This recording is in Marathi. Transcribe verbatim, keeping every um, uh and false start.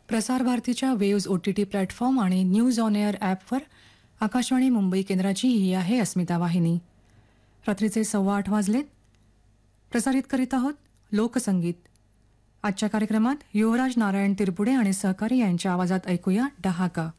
प्रसार भारतीच्या waves O T T platform आणि न्यूज ऑन एअर ॲपवर आकाशवाणी मुंबई केंद्राची ही आहे अस्मिता वाहिनी. रात्रीचे सव्वा आठ वाजलेत. प्रसारित करीत आहोत लोकसंगीत. आजच्या कार्यक्रमात युवराज नारायण तिरपुडे आणि सहकारी यांच्या आवाजात ऐकूया डहाका.